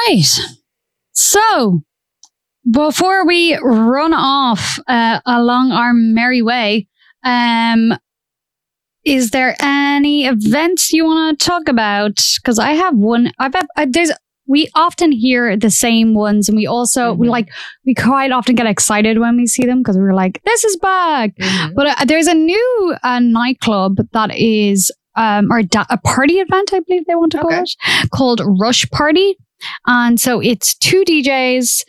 Right. So, before we run off along our merry way, is there any events you want to talk about? Because I have one. We often hear the same ones, and we also we quite often get excited when we see them because we're like, "This is back!" But there's a new nightclub that is a party event, I believe they want to call it, called Rush Party. And so it's 2 DJs.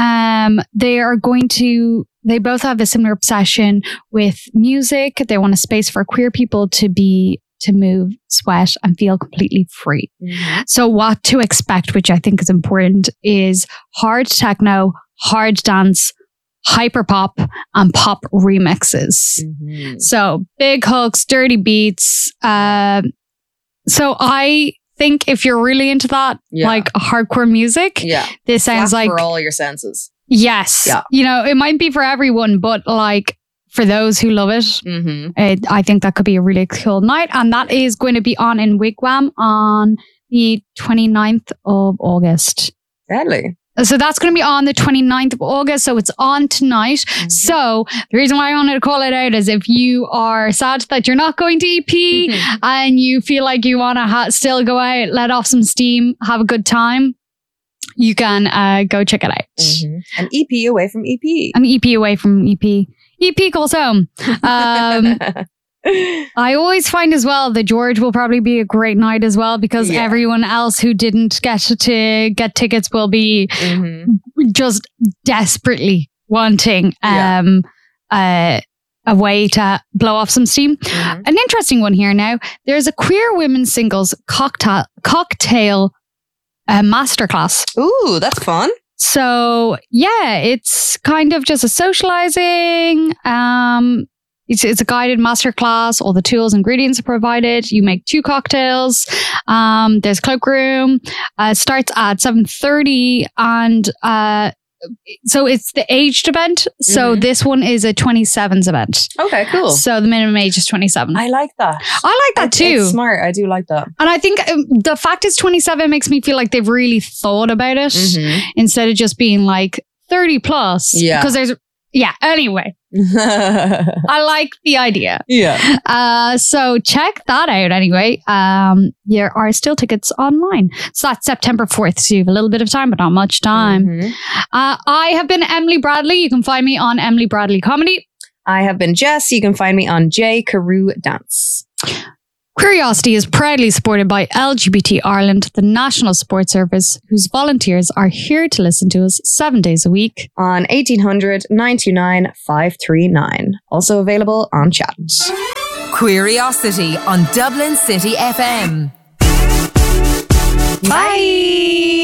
They both have a similar obsession with music. They want a space for queer people to move, sweat, and feel completely free. So what to expect, which I think is important, is hard techno, hard dance, hyper pop, and pop remixes. So big hooks, dirty beats. So I think if you're really into that, like hardcore music, this sounds like for all your senses. Yes. Yeah. You know, it might be for everyone, but like for those who love it, I think that could be a really cool night. And that is going to be on in Wigwam on the 29th of August. Deadly. So that's going to be on the 29th of August. So it's on tonight. So the reason why I wanted to call it out is if you are sad that you're not going to EP and you feel like you want to still go out, let off some steam, have a good time, you can go check it out. An EP away from EP. An EP away from EP. EP calls home. I always find as well that George will probably be a great night as well because everyone else who didn't get to get tickets will be just desperately wanting a way to blow off some steam. An interesting one here now. There's a queer women's singles cocktail masterclass. Ooh, that's fun. So yeah, it's kind of just a socializing. It's a guided masterclass. All the tools, ingredients are provided. You make 2 cocktails. There's cloakroom. Starts at 7:30, and so it's the aged event. So this one is a 27s event. Okay, cool. So the minimum age is 27. I like that. I like that too. It's smart. I do like that. And I think the fact it's 27 makes me feel like they've really thought about it instead of just being like 30 plus. Yeah. Because there's anyway. I like the idea. Yeah. So check that out anyway. There are still tickets online. So that's September 4th. So you have a little bit of time, but not much time. I have been Emily Bradley. You can find me on Emily Bradley Comedy. I have been Jess. You can find me on J Carew Dance. Curiosity is proudly supported by LGBT Ireland, the national support service, whose volunteers are here to listen to us 7 days a week. On 1800 929 539. Also available on chat. Curiosity on Dublin City FM. Bye.